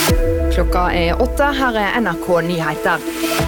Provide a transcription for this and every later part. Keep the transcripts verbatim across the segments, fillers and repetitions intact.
Klokka er åtte, her er N R K Nyheter.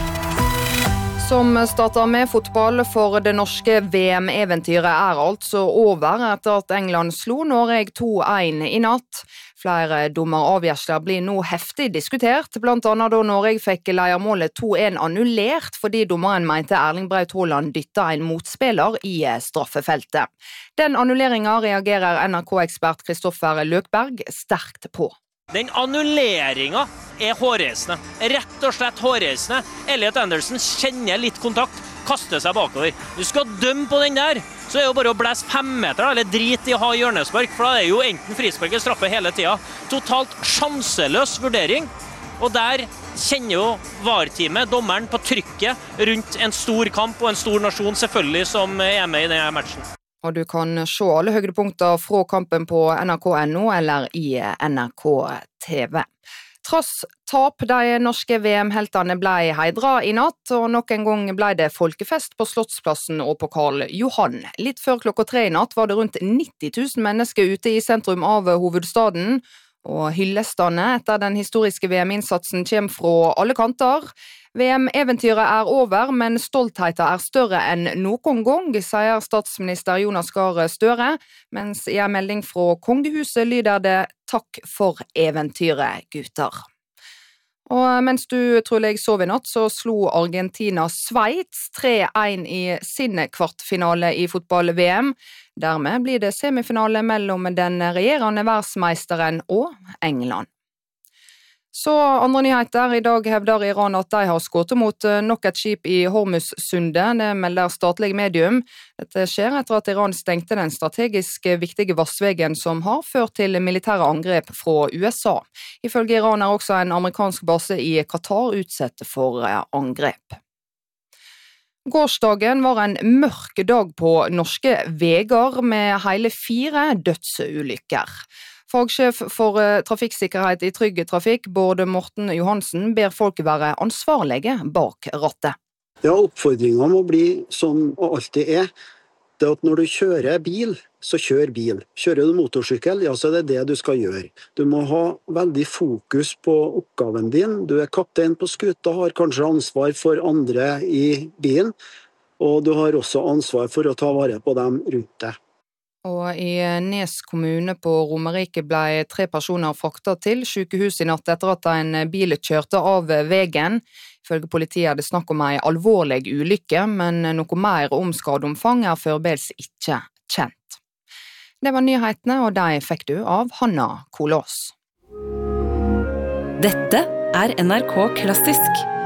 Som starter med fotball for det norske V M-eventyret er altså over etter at England slo Norge to en i natt. Flere dommeravgjørelser blir nå heftig diskutert, blant annet da Norge fikk leiermålet to en annullert fordi dommeren mente Erling Braut Haaland dytta en motspiller i straffefeltet. Den annulleringen reagerer N R K-ekspert Kristoffer Løkberg sterkt på. Den annulleringen er hårreisende, rett og slett hårreisende. Elliot Anderson kjenner litt kontakt, kaster seg bakover. Du skal dømme på den der, så er det jo bare å blæse fem meter, eller drit i å ha hjørnespark, for da er jo enten frispark eller straffe hele tiden. Totalt sjanseløs vurdering, og der kjenner jo V A R-teamet, dommeren, på trykket rundt en stor kamp og en stor nasjon selvfølgelig som er med i denne matchen. Og du kan se alle høydepunkter fra kampen på N R K punktum N O eller i N R K T V. Trass tap, de norske V M-heltene ble heidra i natt, og nok en gang ble det folkefest på Slottsplassen og på Karl Johan. Litt før klokka tre i natt var det rundt nitti tusen mennesker ute i sentrum av hovedstaden, og hyllestene etter den historiske V M-innsatsen kommer fra alle kanter. V M-eventyret er over, men stoltheten er større enn noen gang, sier statsminister Jonas Gahr Støre, mens i en melding fra kongehuset lyder det «Takk for eventyret, gutter». Og mens du trolig sov i natt, så slo Argentina Sveits tre en i sin kvartfinale i fotball-V M. Dermed blir det semifinale mellom den regjerende verdensmeisteren og England. Så andre nyheter. I dag hevder Iran at de har skutt mot nok et skip i Hormuzsundet, det melder statlig medium. Dette skjer etter at Iran stengte den strategisk viktige vassvegen som har ført til militære angrep fra U S A. Ifølge Iran er også en amerikansk base i Qatar utsatt for angrep. Gårsdagen var en mørk dag på norske veger med hele fire dødsulykker. Fagsjef for trafikksikkerhet i Trygg Trafikk, Bård Morten Johansen, ber folk være ansvarlige bak rattet. Ja, oppfordringen må bli som og alltid er. Det at når du kjører bil, så kjør bil. Kjører du motorsykkel, ja, så er det det du skal gjøre. Du må ha veldig fokus på oppgaven din. Du er kaptein på skuta, har kanskje ansvar for andre i bilen, og du har også ansvar for å ta vare på dem rundt deg. Og i Nes kommune på Romerike ble tre personer fraktet til sykehus i natt etter at en bil kjørte av veien. Ifølge politiet er det snakk om en alvorlig ulykke, men noe mer om skadeomfang er foreløpig ikke kjent. Det var nyhetene, og de fikk du av Hanna Kolås. Dette er N R K Klassisk.